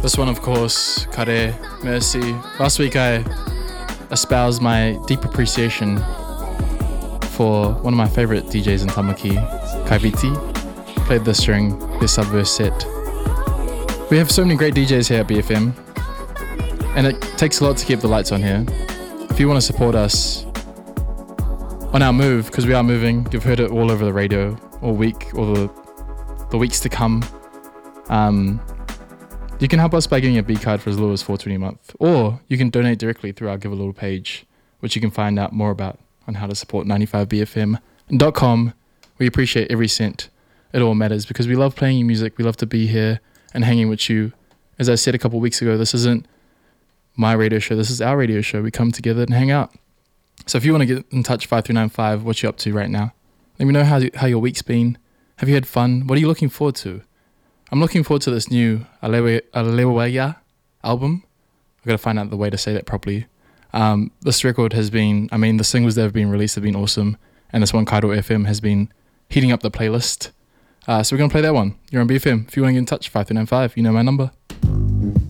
This one, of course, Kare, Mercy. Last week I espoused my deep appreciation for one of my favorite DJs in Tamaki, Kaiviti. Played this during his Subverse set. We have so many great DJs here at BFM, and it takes a lot to keep the lights on here. If you want to support us on our move, because we are moving, you've heard it all over the radio all week, or the weeks to come. You can help us by getting a B card for as low as $4.20 a month, or you can donate directly through our Give a Little page, which you can find out more about on how to support 95bfm.com. We appreciate every cent. It all matters because we love playing your music. We love to be here and hanging with you. As I said a couple of weeks ago, this isn't my radio show. This is our radio show. We come together and hang out. So if you want to get in touch, 5395, what you up to right now? Let me know how your week's been. Have you had fun? What are you looking forward to? I'm looking forward to this new Alewaya album. I've got to find out the way to say that properly. This record has been, the singles that have been released have been awesome. And this one, Kaido FM, has been heating up the playlist. So we're going to play that one. You're on BFM. If you want to get in touch, 5395, you know my number.